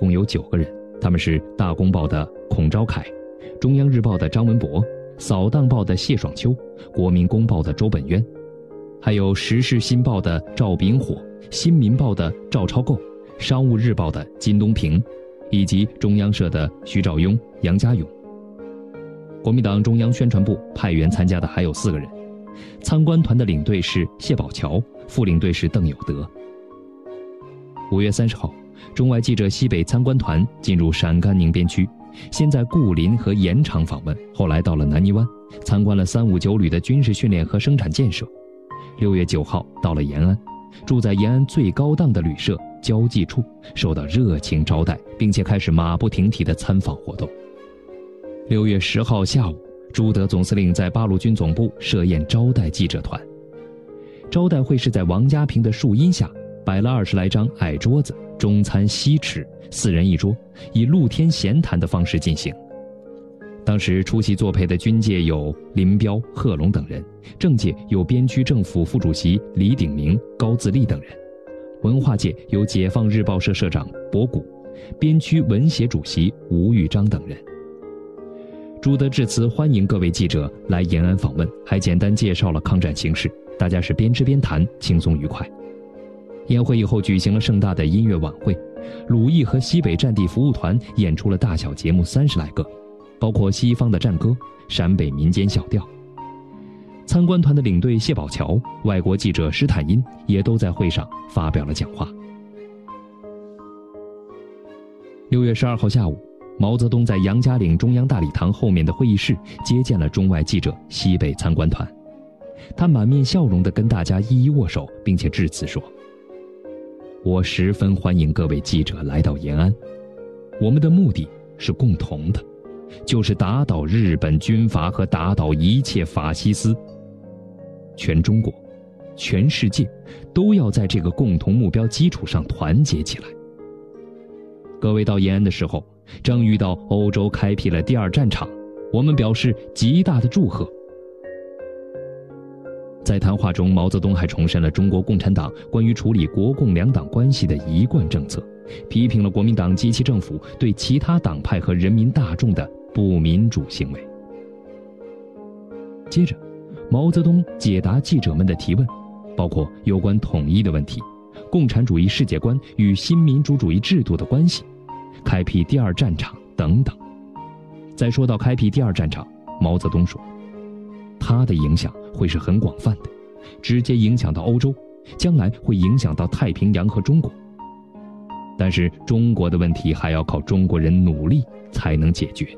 共有9个人，他们是大公报的孔昭凯、中央日报的张文博、扫荡报的谢爽秋、国民公报的周本渊，还有时事新报的赵秉火、新民报的赵超构、商务日报的金东平，以及中央社的徐兆庸、杨家勇。国民党中央宣传部派员参加的还有4个人，参观团的领队是谢宝桥，副领队是邓有德。5月30号，中外记者西北参观团进入陕甘宁边区，先在固林和盐场访问，后来到了南泥湾，参观了359旅的军事训练和生产建设。6月9号到了延安，住在延安最高档的旅社交际处，受到热情招待，并且开始马不停蹄的参访活动。6月10号下午，朱德总司令在八路军总部设宴招待记者团。招待会是在王家坪的树荫下，摆了20来张矮桌子，中餐西吃，4人一桌，以露天闲谈的方式进行。当时出席作陪的军界有林彪、贺龙等人，政界有边区政府副主席李鼎铭、高自立等人，文化界有解放日报社社长博古，边区文协主席吴玉章等人。朱德致辞欢迎各位记者来延安访问，还简单介绍了抗战形势，大家是边吃边谈，轻松愉快。宴会以后举行了盛大的音乐晚会，鲁艺和西北战地服务团演出了大小节目30来个，包括西方的战歌、陕北民间小调。参观团的领队谢宝桥、外国记者施坦因也都在会上发表了讲话。6月12号下午，毛泽东在杨家岭中央大礼堂后面的会议室接见了中外记者西北参观团，他满面笑容地跟大家一一握手，并且致辞说：我十分欢迎各位记者来到延安，我们的目的是共同的，就是打倒日本军阀和打倒一切法西斯。全中国、全世界都要在这个共同目标基础上团结起来。各位到延安的时候，正遇到欧洲开辟了第2战场，我们表示极大的祝贺。在谈话中，毛泽东还重申了中国共产党关于处理国共两党关系的一贯政策，批评了国民党及其政府对其他党派和人民大众的不民主行为。接着，毛泽东解答记者们的提问，包括有关统一的问题、共产主义世界观与新民主主义制度的关系、开辟第2战场等等。再说到开辟第2战场，毛泽东说，它的影响会是很广泛的，直接影响到欧洲，将来会影响到太平洋和中国。但是中国的问题还要靠中国人努力才能解决。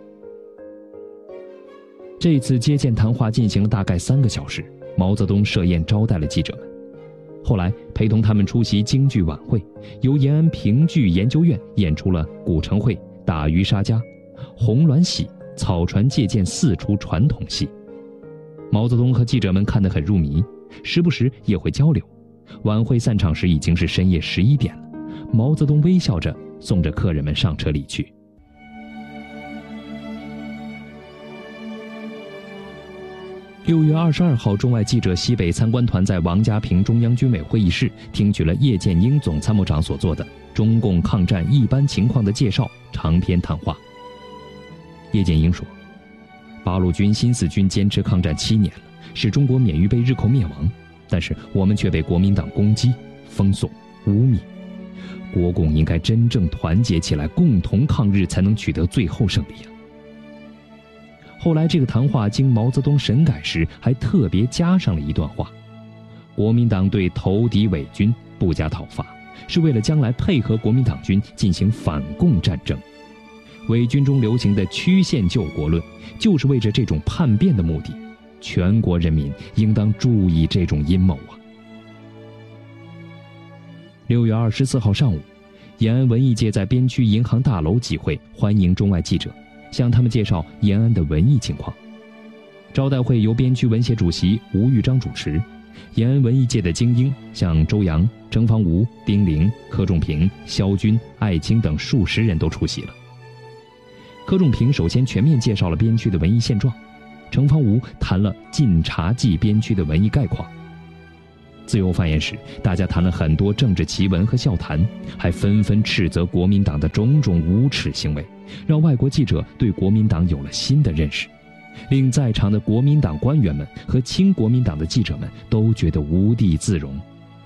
这次接见谈话进行了大概3个小时，毛泽东设宴招待了记者们。后来陪同他们出席京剧晚会，由延安评剧研究院演出了《古城会》《打渔杀家》《红鸾喜》《草船借箭4出传统戏。毛泽东和记者们看得很入迷，时不时也会交流。晚会散场时已经是深夜11点了，毛泽东微笑着送着客人们上车离去。6月22号，中外记者西北参观团在王家坪中央军委会议室听取了叶剑英总参谋长所做的《中共抗战一般情况的介绍》长篇谈话。叶剑英说，八路军新四军坚持抗战7年了，使中国免于被日寇灭亡，但是我们却被国民党攻击、封锁、污蔑。国共应该真正团结起来，共同抗日，才能取得最后胜利啊！后来这个谈话经毛泽东审改时，还特别加上了一段话：国民党对投敌伪军不加讨伐，是为了将来配合国民党军进行反共战争。伪军中流行的曲线救国论，就是为着这种叛变的目的，全国人民应当注意这种阴谋啊！6月24号上午，延安文艺界在边区银行大楼集会，欢迎中外记者，向他们介绍延安的文艺情况。招待会由边区文协主席吴玉章主持，延安文艺界的精英像周扬、程方吾、丁玲、柯仲平、萧军、艾青等数十人都出席了。柯仲平首先全面介绍了边区的文艺现状，程方吾谈了晋察冀边区的文艺概况。 自由发言时，大家谈了很多政治奇闻和笑谈，还纷纷斥责国民党的种种无耻行为，让外国记者对国民党有了新的认识，令在场的国民党官员们和亲国民党的记者们都觉得无地自容。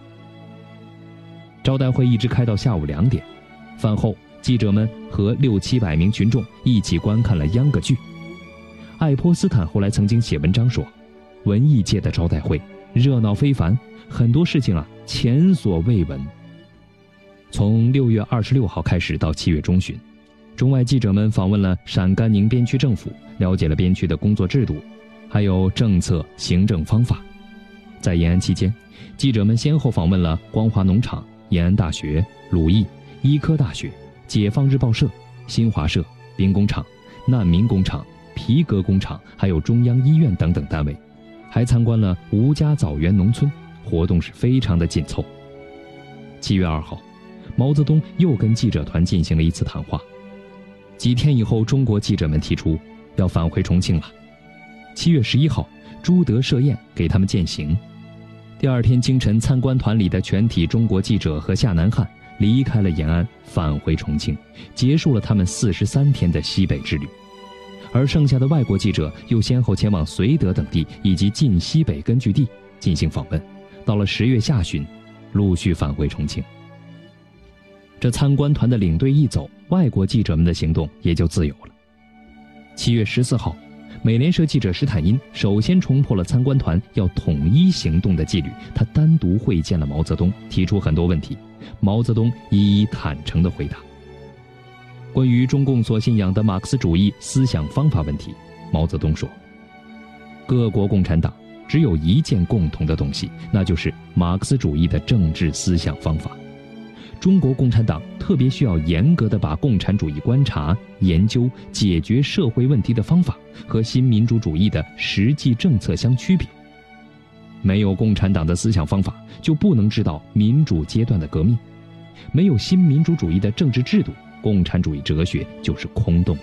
招待会一直开到下午2点，饭后记者们和600-700名群众一起观看了秧歌剧。爱泼斯坦后来曾经写文章说，文艺界的招待会热闹非凡，很多事情前所未闻。从6月26号开始到7月中旬，中外记者们访问了陕甘宁边区政府，了解了边区的工作制度，还有政策行政方法。在延安期间，记者们先后访问了光华农场、延安大学、鲁艺、医科大学、解放日报社、新华社、兵工厂、难民工厂、皮革工厂，还有中央医院等等单位，还参观了吴家枣园农村，活动是非常的紧凑。7月2号，毛泽东又跟记者团进行了一次谈话。几天以后，中国记者们提出要返回重庆了。7月11号，朱德设宴给他们饯行。第二天清晨，参观团里的全体中国记者和夏南汉离开了延安，返回重庆，结束了他们43天的西北之旅。而剩下的外国记者又先后前往绥德等地以及晋西北根据地进行访问，到了10月下旬，陆续返回重庆。这参观团的领队一走，外国记者们的行动也就自由了。7月14号，美联社记者史坦因首先冲破了参观团要统一行动的纪律，他单独会见了毛泽东，提出很多问题，毛泽东一一坦诚地回答。关于中共所信仰的马克思主义思想方法问题，毛泽东说，各国共产党只有一件共同的东西，那就是马克思主义的政治思想方法。中国共产党特别需要严格地把共产主义观察、研究、解决社会问题的方法和新民主主义的实际政策相区别。没有共产党的思想方法，就不能知道民主阶段的革命；没有新民主主义的政治制度，共产主义哲学就是空洞的。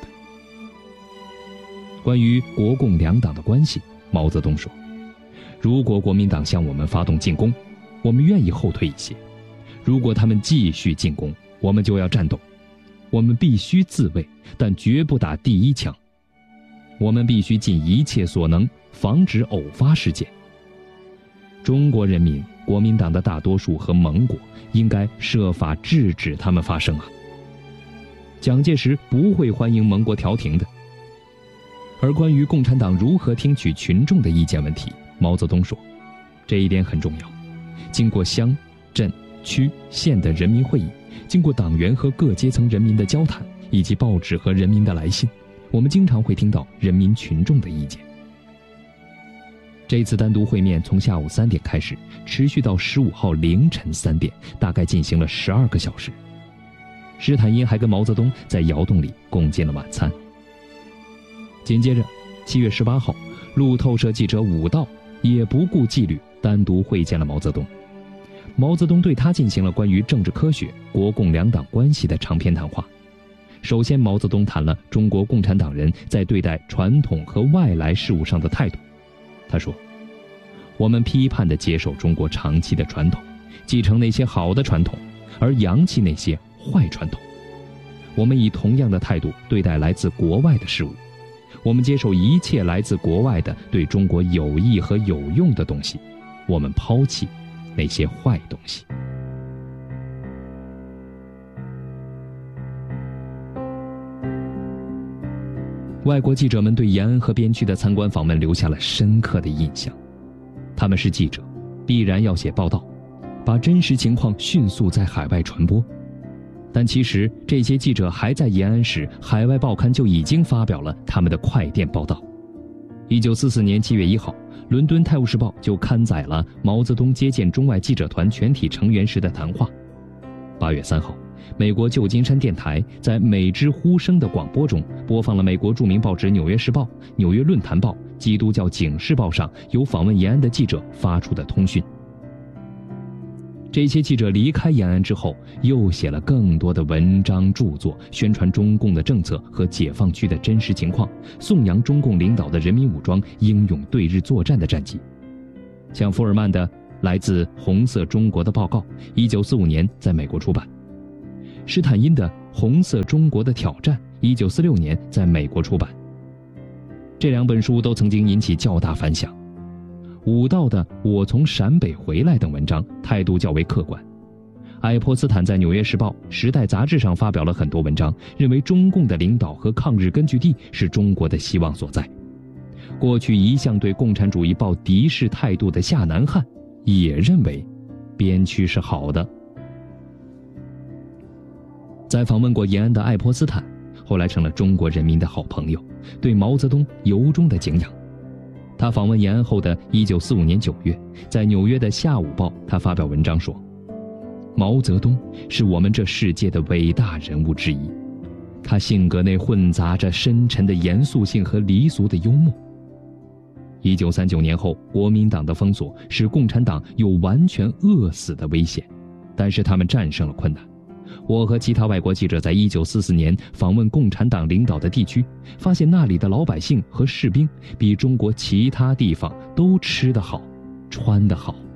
关于国共两党的关系，毛泽东说，如果国民党向我们发动进攻，我们愿意后退一些；如果他们继续进攻，我们就要战斗。我们必须自卫，但绝不打第一枪。我们必须尽一切所能，防止偶发事件。中国人民、国民党的大多数和盟国应该设法制止他们发生啊！蒋介石不会欢迎盟国调停的。而关于共产党如何听取群众的意见问题，毛泽东说，这一点很重要。经过乡、镇、区、县的人民会议，经过党员和各阶层人民的交谈，以及报纸和人民的来信，我们经常会听到人民群众的意见。这次单独会面从下午3点开始，持续到15号凌晨3点，大概进行了12个小时。史坦因还跟毛泽东在窑洞里共进了晚餐。紧接着7月18号，路透社记者武道也不顾纪律，单独会见了毛泽东。毛泽东对他进行了关于政治科学、国共两党关系的长篇谈话。首先，毛泽东谈了中国共产党人在对待传统和外来事物上的态度。他说，我们批判地接受中国长期的传统，继承那些好的传统，而扬弃那些坏传统。我们以同样的态度对待来自国外的事物，我们接受一切来自国外的对中国有益和有用的东西，我们抛弃那些坏东西。外国记者们对延安和边区的参观访问留下了深刻的印象。他们是记者，必然要写报道，把真实情况迅速在海外传播。但其实这些记者还在延安时，海外报刊就已经发表了他们的快电报道。1944年7月1号，伦敦《泰晤士报》就刊载了毛泽东接见中外记者团全体成员时的谈话。8月3号，美国旧金山电台在美之呼声的广播中播放了美国著名报纸《纽约时报》、《纽约论坛报》、《基督教警示报》上由访问延安的记者发出的通讯。这些记者离开延安之后，又写了更多的文章著作，宣传中共的政策和解放区的真实情况，颂扬中共领导的人民武装英勇对日作战的战绩。像福尔曼的《 来自红色中国的报告，1945年在美国出版。施坦因的《红色中国的挑战》1946年在美国出版。这两本书都曾经引起较大反响。武道的《我从陕北回来》等文章态度较为客观。爱泼斯坦在《纽约时报》《时代》杂志上发表了很多文章，认为中共的领导和抗日根据地是中国的希望所在。过去一向对共产主义抱敌视态度的夏南汉也认为边区是好的。在访问过延安的爱泼斯坦后来成了中国人民的好朋友，对毛泽东由衷的敬仰。他访问延安后的1945年9月，在纽约的《下午报》他发表文章说，毛泽东是我们这世界的伟大人物之一，他性格内混杂着深沉的严肃性和离俗的幽默。1939年后，国民党的封锁使共产党有完全饿死的危险，但是他们战胜了困难。我和其他外国记者在1944年访问共产党领导的地区，发现那里的老百姓和士兵比中国其他地方都吃得好，穿得好。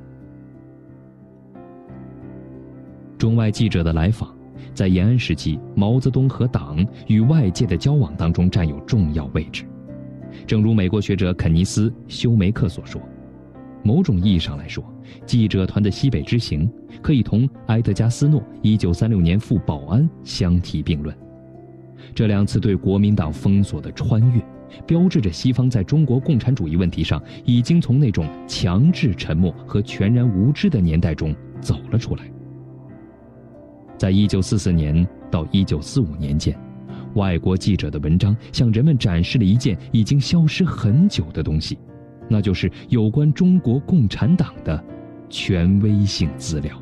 中外记者的来访，在延安时期，毛泽东和党与外界的交往当中占有重要位置。正如美国学者肯尼斯·休梅克所说，某种意义上来说，记者团的西北之行可以同埃德加·斯诺1936年赴保安相提并论。这两次对国民党封锁的穿越，标志着西方在中国共产主义问题上已经从那种强制沉默和全然无知的年代中走了出来。在1944年到1945年间，外国记者的文章向人们展示了一件已经消失很久的东西，那就是有关中国共产党的权威性资料。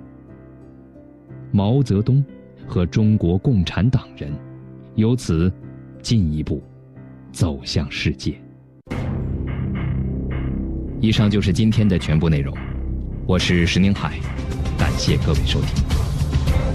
毛泽东和中国共产党人由此进一步走向世界。以上就是今天的全部内容，我是石宁海，感谢各位收听。